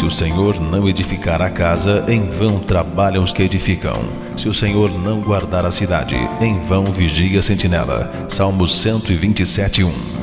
o Senhor não edificar a casa, em vão trabalham os que edificam. Se o Senhor não guardar a cidade, em vão vigia a sentinela. Salmos 127:1.